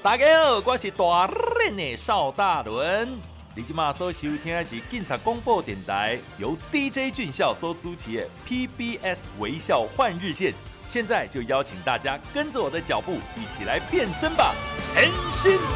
大家好，我是大练的邵大伦。你今嘛所收听的是警察广播电台，由 DJ 俊孝所主持的 PBS 微笑换日线。现在就邀请大家跟着我的脚步，一起来变身吧！変身。